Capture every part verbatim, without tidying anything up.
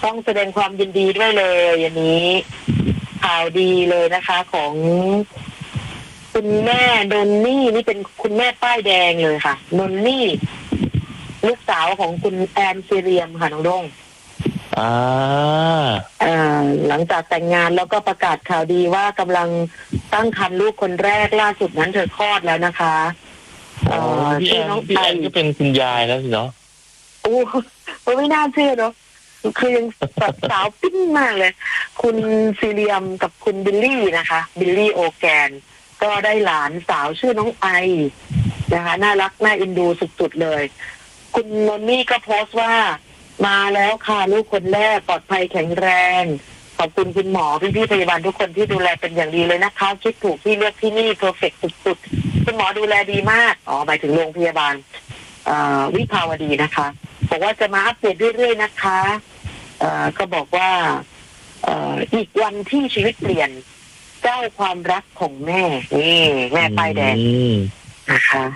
ต้องแสดงความยินดีด้วยเลยอย่างนี้ข่าวดีเลยนะคะของคุณแม่นนนี่นี่เป็นคุณแม่ป้ายแดงเลยค่ะนนนี่ลูกสาวของคุณแอนซีเรียมค่ะน้องดงอ่าอ่าหลังจากแต่งงานแล้วก็ประกาศข่าวดีว่ากำลังตั้งครรภ์ลูกคนแรกล่าสุดนั้นเธอคลอดแล้วนะคะเอ่อพี่แอนพี่แอนก็เป็นคุณยายแล้วสิเนาะโอ้ไม่น่าเชื่อเนาะคือยังสาวปิ้งมากเลยคุณซีเรียมกับคุณบิลลี่นะคะบิลลี่โอแกนก็ได้หลานสาวชื่อน้องไอนะคะน่ารักน่าเอ็นดูสุดๆเลยคุณนนนี่ก็โพสต์ว่ามาแล้วค่ะลูกคนแรกปลอดภัยแข็งแรงขอบคุณคุณหมอพี่ๆพยาบาลทุกคนที่ดูแลเป็นอย่างดีเลยนะคะคิดถูกที่เลือกที่นี่เพอร์เฟกต์สุดๆคุณหมอดูแลดีมากอ๋อหมายถึงโรงพยาบาลวิภาวดีนะคะบอกว่าจะมาอัปเดตเรื่อยๆนะคะก็บอกว่าอีกวันที่ชีวิตเปลี่ยนเจ้าความรักของแม่นี่แม่ป้ายแดงนะคะ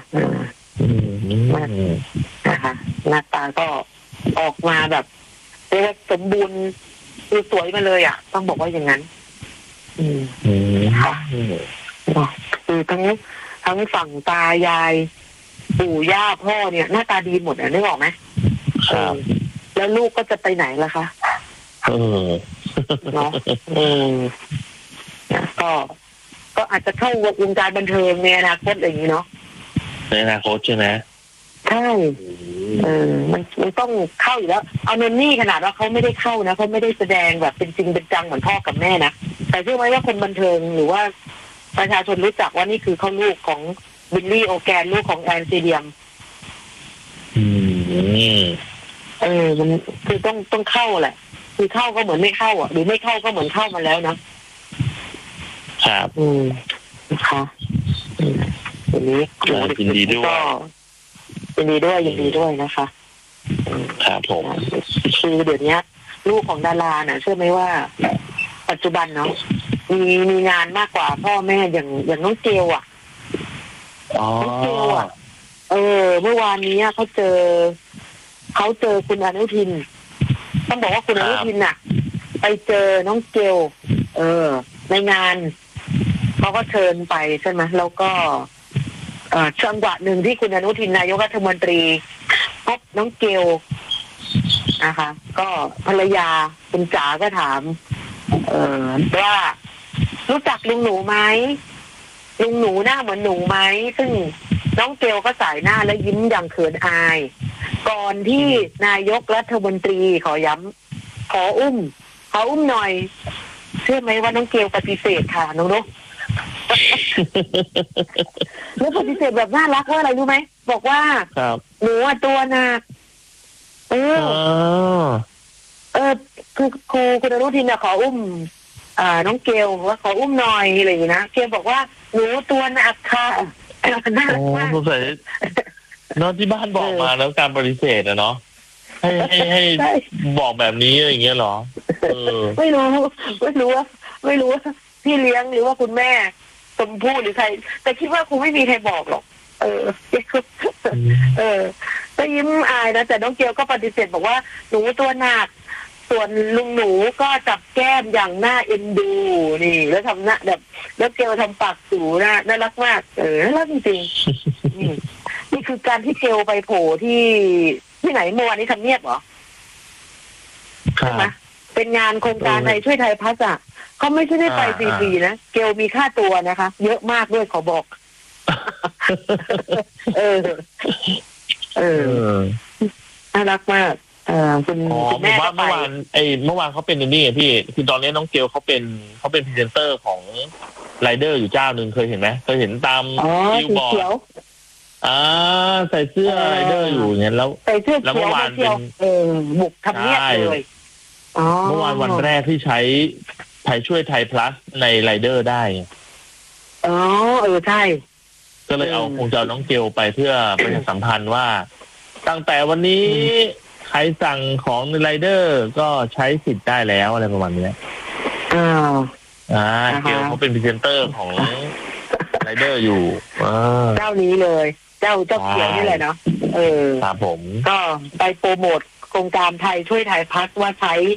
นะคะหน้าตาก็ออกมาแบบเรียกว่าสมบูรณ์คือสวยมาเลยอ่ะต้องบอกว่าอย่างนั้นอืมค่ะคือทั้งทั้งฝั่งตายายปู่ย่าพ่อเนี่ยหน้าตาดีหมดอ่ะนึกออกไหมครับแล้วลูกก็จะไปไหนล่ะคะเออเนาะอืมก็ก็อาจจะเข้าวงการบันเทิงในอนาคตอย่างนี้เนาะในอนาคตใช่ไหมใช่เออมันมันต้องเข้าอยู่แล้วเอานนนี่ขนาดว่าเขาไม่ได้เข้านะเขาไม่ได้แสดงแบบเป็นจริงเป็นจังเหมือนพ่อกับแม่นะแต่เชื่อไหมว่าคนบันเทิงหรือว่าประชาชนรู้จักว่านี่คือเขาลูกของบิลลี่โอแกนลูกของแอนซีเดียมอืมเออมันคือต้องต้องเข้าแหละคือเข้าก็เหมือนไม่เข้าอ่ะหรือไม่เข้าก็เหมือนเข้ามาแล้วนะครับอืมนะคะวันนี้ยินดีด้วยยินดีด้วยยินดีด้วยนะคะครับผมคือเดี๋ยวนี้ลูกของดาราน่ะเชื่อไหมว่าปัจจุบันเนาะมีมีงานมากกว่าพ่อแม่อย่างอย่างน้องเกลอ่ะน้องเกลอ่ะเออเมื่อวานนี้เขาเจอเขาเจอคุณอนุทินต้องบอกว่าคุณอนุทินน่ะไปเจอน้องเกลเออในงานเขาก็เชิญไปใช่ไหมแล้วก็จังหวะหนึ่งที่คุณอนุทินนายกรัฐมนตรีพบน้องเกลนะคะก็ภรรยาคุณจ๋าก็ถามเออว่ารู้จักลุงหนูไหมลุงหนูหน้าเหมือนหนูไหมซึ่งน้องเกลก็สายหน้าและยิ้มอย่างเขินอายก่อนที่นายกรัฐมนตรีขอย้ำขออุ้มขออุ้มหน่อยเชื่อไหมว่าน้องเกลปฏิเสธค่ะน้องนกแล้วปฏิเสธแบบน่ารักว่าอะไรรู้ไหมบอกว่าหนูตัวหนักเออเออคือครูคุณอนุทินขออุ้มอ่าน้องเกลว่าขออุ้มหน่อยอะไรอย่างนี้นะเกลบอกว่าหนูตัวหนักค่ะน่ารักมากสงสัยน้องที่บ้านบอกมาแล้วการปฏิเสธอะเนาะให้ให้ให้บอกแบบนี้อะไรอย่างเงี้ยหรอไม่รู้ไม่รู้ว่าไม่รู้ว่าพี่เลี้ยงหรือว่าคุณแม่สมพูดหรือใครแต่คิดว่าคงไม่มีใครบอกหรอกเออเออก็ยิ้มอายนะแต่น้องเกียวก็ปฏิเสธบอกว่าหนูตัวหนักส่วนลุงหนูก็จับแก้มอย่างน่าเอ็นดูนี่แล้วทำหน้าแบบแล้วเกียวทำปากสูน่าน่ารักมากเออน่ารักจริงๆนี่คือการที่เกียวไปโผล่ที่ที่ไหนเมื่อวานนี้ทำเนียบเหรอใช่ไหมเป็นงานโครงการไทยช่วยไทยพัฒน์อ่ะเขาไม่ใช่ได้ไปฟรีๆนะเกลมีค่าตัวนะคะเยอะมากด้วยขอบอกเออเออน่ารักมากเออคุณแม่เมื่อวานไอ้เมื่อวานเขาเป็นนี่ไงพี่คือตอนนี้น้องเกลเขาเป็นเขาเป็นพรีเซนเตอร์ของไรเดอร์อยู่เจ้าหนึ่งเคยเห็นไหมเคยเห็นตามบิลบอร์ดอ่าใส่เสื้อไรเดอร์อยู่อย่างนี้แล้วใส่เสื้อเขียวมาเที่ยวเออบุกทำเนียบเลยเมื่อวานวันแรกที่ใช้ไทยช่วยไทยพลัสในไรเดอร์ได้อ๋อเออใช่ก็เลยเอาคงจะน้องเกลไปเพื่อประชาสัมพันธ์ว่าตั้งแต่วันนี้ใครสั่งของในไรเดอร์ก็ใช้สิทธิ์ได้แล้วอะไรประมาณนี้อ่าอ่าเกลเขาเป็นพรีเซนเตอร์ของไรเดอร์อยู่เจ้านี้เลยเจ้าเจ้าเขียวนี่แหละเนาะเออครับผมก็ไปโปรโมทโครงการไทยช่วยไทยพัฒน์ว่าใช้